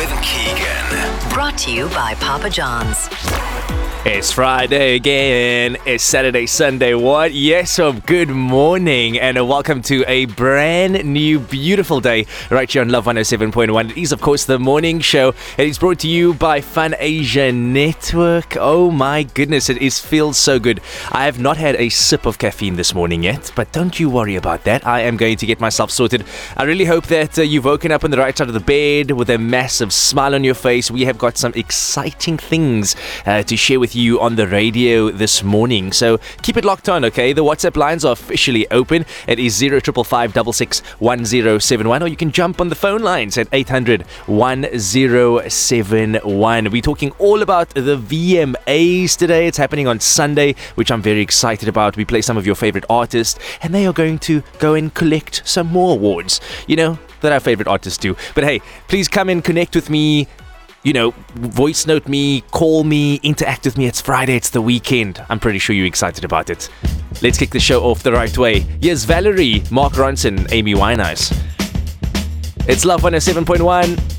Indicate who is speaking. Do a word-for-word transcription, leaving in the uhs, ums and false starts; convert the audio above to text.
Speaker 1: with Keegan.
Speaker 2: Brought to you by Papa John's.
Speaker 3: It's Friday again. It's Saturday, Sunday. What? Yes, so good morning and welcome to a brand new, beautiful day right here on Love one oh seven point one. It is, of course, the morning show. It is brought to you by Fun Asia Network. Oh my goodness, it is feels so good. I have not had a sip of caffeine this morning yet, but don't you worry about that. I am going to get myself sorted. I really hope that uh, you've woken up on the right side of the bed with a massive smile on your face. We have got some exciting things uh, to share with you you on the radio this morning, so keep it locked on. Okay, the WhatsApp lines are officially open. It is zero triple five double six one zero seven one, or you can jump on the phone lines at eight hundred one zero seven one. We're talking all about the V M As today. It's happening on Sunday, which I'm very excited about. We play some of your favorite artists, and they are going to go and collect some more awards, you know, that our favorite artists do. But hey, please come and connect with me. You know, voice note me, call me, interact with me. It's Friday, it's the weekend. I'm pretty sure you're excited about it. Let's kick the show off the right way. Here's Valerie, Mark Ronson, Amy Winehouse. It's Love one oh seven point one.